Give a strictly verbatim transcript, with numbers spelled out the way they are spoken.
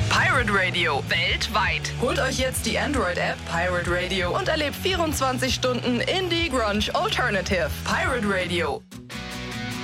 Pirate Radio, weltweit. Holt euch jetzt die Android-App Pirate Radio und erlebt vierundzwanzig Stunden Indie Grunge Alternative. Pirate Radio.